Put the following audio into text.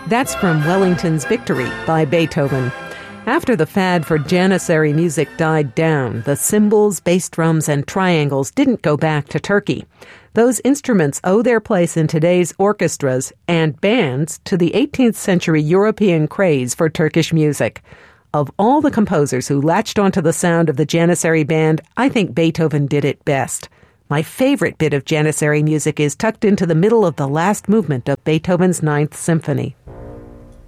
That's from Wellington's Victory by Beethoven. After the fad for Janissary music died down, the cymbals, bass drums, and triangles didn't go back to Turkey. Those instruments owe their place in today's orchestras and bands to the 18th century European craze for Turkish music. Of all the composers who latched onto the sound of the Janissary band, I think Beethoven did it best. My favorite bit of Janissary music is tucked into the middle of the last movement of Beethoven's Ninth Symphony.